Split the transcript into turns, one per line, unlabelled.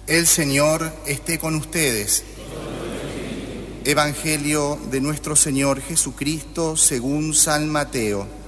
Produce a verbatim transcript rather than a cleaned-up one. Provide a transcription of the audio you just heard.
El Señor esté con ustedes. Evangelio de nuestro Señor Jesucristo según San Mateo.